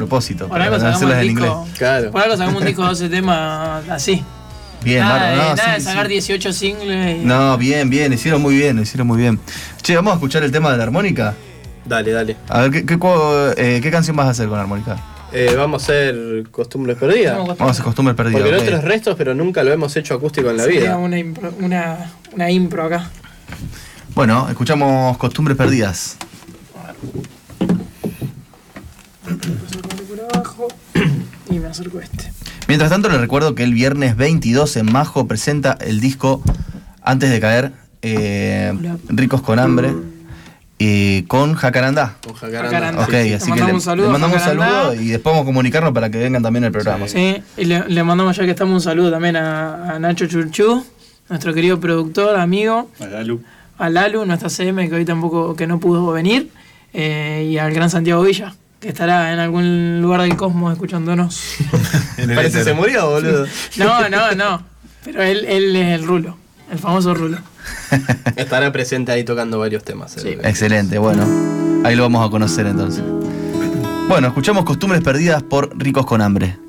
propósito. Por algo para sacamos hacerlas el en disco. inglés. Claro. Por algo sacamos un disco de 12 temas así. Bien, Nada bárbaro, de sacar 18 singles. No, bien, lo hicieron muy bien. Che, vamos a escuchar el tema de la armónica. Dale. A ver, ¿qué canción vas a hacer con la armónica? Vamos a hacer Costumbres Perdidas. Vamos a hacer Costumbres Perdidas. Porque el ok. otro es Restos, pero nunca lo hemos hecho acústico en la Sería vida. una impro acá. Bueno, escuchamos Costumbres Perdidas. Por abajo y me acerco a este. Mientras tanto, les recuerdo que el viernes 22 en Majo presenta el disco Antes de Caer, Ricos con Hambre, con Jacarandá. Con Jacarandá. Ok, Sí. así Le que mandamos un saludo le a mandamos un Jacarandá. saludo y después vamos a comunicarnos para que vengan también al programa. Sí, y le mandamos, ya que estamos, un saludo también a Nacho Churchú, nuestro querido productor, amigo. A Lalu, nuestra CM, que hoy tampoco, que no pudo venir. Y al gran Santiago Villa, que estará en algún lugar del cosmos escuchándonos. Parece que se murió, boludo. No. Pero él es el Rulo, el famoso Rulo. Estará presente ahí tocando varios temas. Sí. Excelente, bueno. Ahí lo vamos a conocer entonces. Bueno, escuchamos Costumbres Perdidas por Ricos con Hambre.